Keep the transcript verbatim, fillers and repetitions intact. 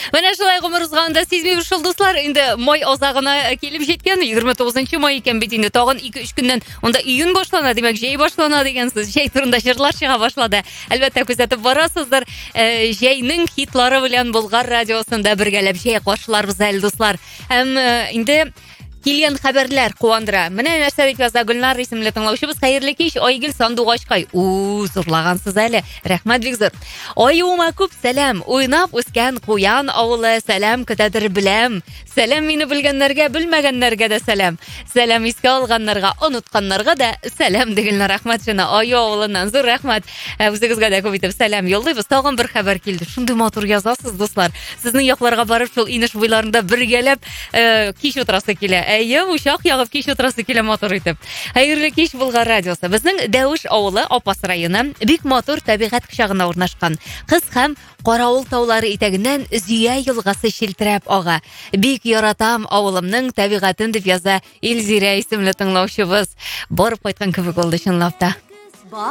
Менә шулай гомер узганда сизмибез шул дуслар. Инде май азагына килеп җиткән. егерме тугызынчы май икән бит инде. Тагын ике-өч көннән онда июнь башлана, димәк, җәй башлана дигәнсез. Җәй турында җырлар чыга башлады. Әлбәттә, күзәтеп барасыздар. Э, җәйнең хитлары белән Болгар радиосында бергәләп җәй каршыларбыз әле дуслар. Һәм э, инде килгән хәбәрләр куандыра. Менә нәрсә дип яза Гөлнар исемле тыңлаучыбыз. Хәерле кич, Айгөл Сандугачкай. У, зурлагансыз әле. Рәхмәт бик зур. Аюма күп сәлам. Уйнап үскән Куян авылы сәлам көтәдер беләм. Сәлам мине белгәннәргә, белмәгәннәргә дә сәлам. Сәлам искә алганнарга, онытканнарга да сәлам дигәннәр. Рәхмәт шуна. Аю авылыннан зур рәхмәт. Үзегезгә дә күп итеп сәлам юллыйбыз. Тагын бер хәбәр килде. Шундый матур язасыз, дуслар. Сезнең якларга барып, шул инеш буйларында бергәләп э, кич утрасы килә. Әйе, ушак ягып кич утрасы килә матур итеп. Хәерле кич, Болгар радиосы. Безнең Дәвиш авылы Апас районы бик матур табигать кочагында урнашкан. Кыз һәм Каравыл таулары итәгеннән Зөя елгасы челтерәп ага. Бик яратам авылымның табигатын дип яза Илзирә исемле тыңлаучыбыз. Барып кайткан кебек булды чынлап та.